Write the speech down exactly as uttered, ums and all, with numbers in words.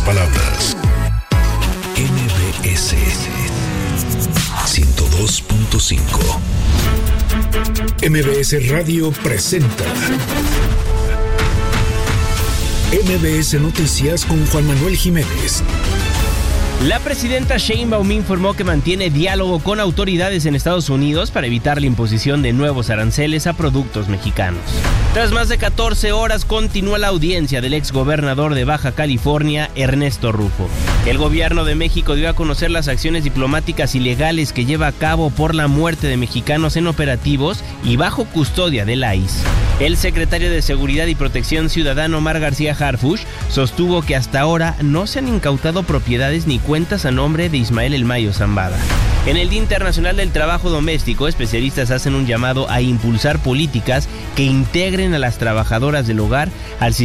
palabras. M B S ciento dos punto cinco. M B S Radio presenta M B S Noticias con Juan Manuel Jiménez. La presidenta Sheinbaum informó que mantiene diálogo con autoridades en Estados Unidos para evitar la imposición de nuevos aranceles a productos mexicanos. Tras más de catorce horas continúa la audiencia del exgobernador de Baja California, Ernesto Rufo. El gobierno de México dio a conocer las acciones diplomáticas ilegales que lleva a cabo por la muerte de mexicanos en operativos y bajo custodia de la I C E. El secretario de Seguridad y Protección Ciudadana, Omar García Harfuch, sostuvo que hasta ahora no se han incautado propiedades ni cuentas a nombre de Ismael El Mayo Zambada. En el Día Internacional del Trabajo Doméstico, especialistas hacen un llamado a impulsar políticas que integren a las trabajadoras del hogar al sistema